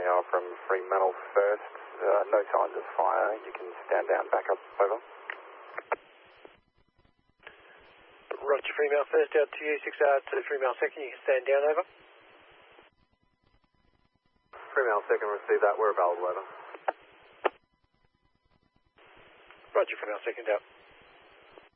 Tango from Fremantle first. No signs of fire. You can stand down, back up, over. Roger, Fremantle first out to you, 6 to Fremantle second, you can stand down, over. Fremantle second, receive that, we're available, over. Roger, Fremantle second out.